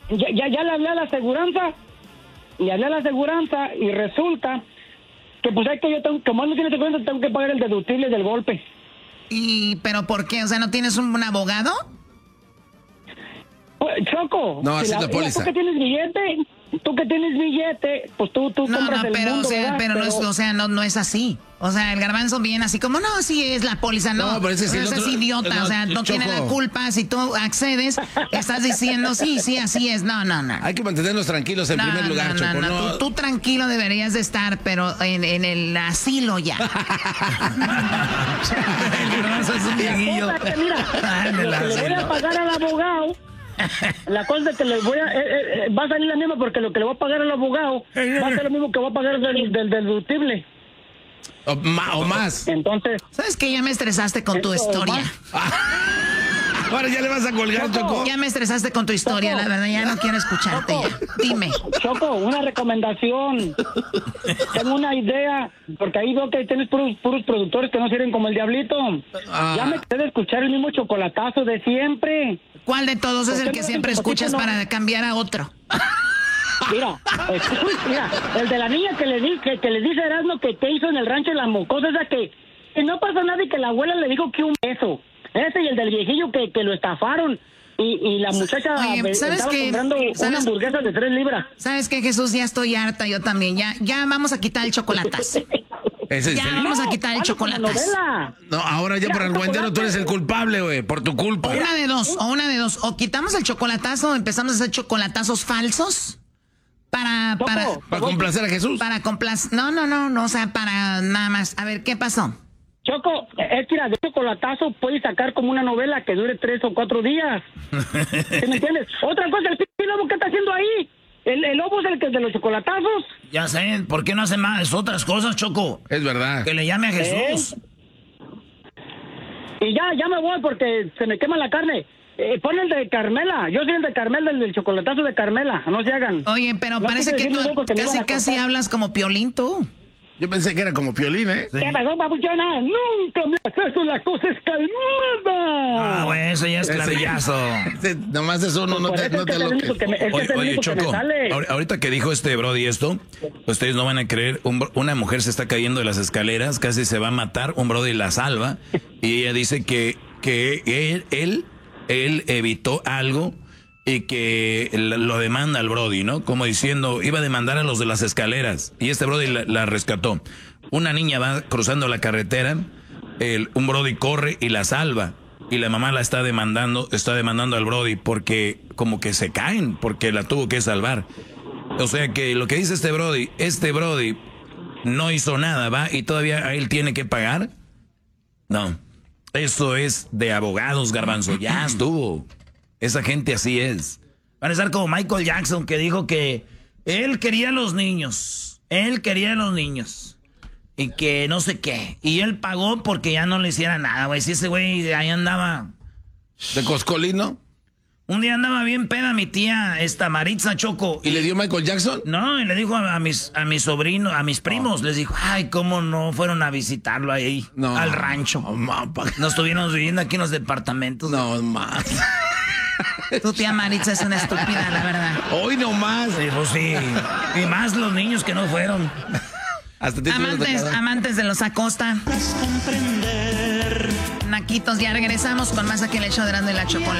ya le hablé a la aseguranza, y resulta que pues hay que yo tengo, como no tiene aseguranza, tengo que pagar el deductible del golpe. ¿Pero por qué? O sea, ¿no tienes un abogado? Pues, Choco, no, así la póliza. Tú que tienes billete, pues tú compras el mundo, no es así. O sea, el Garbanzo viene así como, no, sí es la póliza, no. No, pero ese es idiota, no, o sea, no tiene la culpa. Si tú accedes, estás diciendo, sí, así es. No. Hay que mantenernos tranquilos en primer lugar, Choco. No. Tú tranquilo deberías de estar, pero en el asilo ya. El Garbanzo es un viejillo. Mira, le voy a pagar al abogado. La cosa es que les va a salir la misma, porque lo que le voy a pagar al abogado va a ser lo mismo que voy a pagar del deductible. O más. Entonces, ¿sabes qué? Ya me estresaste con tu historia. Ahora ya le vas a colgar, Choco. Ya me estresaste con tu historia, Choco. La verdad, ya no quiero escucharte. Ya. Dime. Choco, una recomendación. Tengo una idea, porque ahí veo que tienes puros productores que no sirven como el diablito. Ya me quedé de escuchar el mismo chocolatazo de siempre. ¿Cuál de todos es el que siempre escuchas para cambiar a otro? Mira, el de la niña que le dice Erasmo que hizo en el rancho de la mocosa, esa que no pasó nada y que la abuela le dijo que un beso. Ese y el del viejillo que lo estafaron y la muchacha estaba comprando una hamburguesa de 3 libras. ¿Sabes qué, Jesús? Ya estoy harta, yo también. Ya vamos a quitar el chocolatazo. Vamos a quitar el chocolatazo. No, ahora ya por argüendero tú eres el culpable, güey, por tu culpa. Una de dos. O quitamos el chocolatazo o empezamos a hacer chocolatazos falsos. Para complacer a Jesús. No, o sea, para nada más. A ver, ¿qué pasó? Choco, es que de chocolatazo puedes sacar como una novela que dure 3 o 4 días. ¿Sí me entiendes? Otra cosa, el lobo, ¿qué está haciendo ahí? ¿El lobo es el que es de los chocolatazos? Ya sé, ¿por qué no hace más otras cosas, Choco? Es verdad. Que le llame a Jesús. Y ya me voy porque se me quema la carne. Pon el de Carmela. Yo soy el de Carmela, el del chocolatazo de Carmela. No se hagan. Oye, pero no parece que tú casi hablas como Piolín, tú. Yo pensé que era como Piolín, ¿eh? Sí. ¿Qué pasó, papuchona? Nunca me haces eso, la cosa es calmada. Bueno, eso ya es clavillazo. Nomás eso no te lo que... Oye, Choco, ahorita que dijo este Brody esto, ustedes no van a creer, una mujer se está cayendo de las escaleras, casi se va a matar, un Brody la salva, y ella dice que él evitó algo y que lo demanda al Brody, ¿no? Como diciendo, iba a demandar a los de las escaleras. Y este Brody la rescató. Una niña va cruzando la carretera, un Brody corre y la salva. Y la mamá la está demandando al Brody porque como que se caen, porque la tuvo que salvar. O sea que lo que dice este Brody no hizo nada, ¿va? Y todavía él tiene que pagar. No. Eso es de abogados, Garbanzo. Ya estuvo. Esa gente así es. Van a estar como Michael Jackson, que dijo que él quería a los niños. Y que no sé qué. Y él pagó porque ya no le hiciera nada, güey. Si ese güey ahí andaba... ¿De coscolino? Un día andaba bien peda mi tía, Maritza, Choco. ¿Y le dio Michael Jackson? No, y le dijo a mis sobrinos, a mis primos, les dijo, ay, cómo no fueron a visitarlo ahí, al rancho. No estuvieron viviendo aquí en los departamentos. No, más. Tu tía Maritza es una estúpida, la verdad. Hoy no más. Sí, pues sí. Y más los niños que no fueron. Amantes de los Acosta. Naquitos, ya regresamos con más aquí en el show de Erasmo y la Chocolate.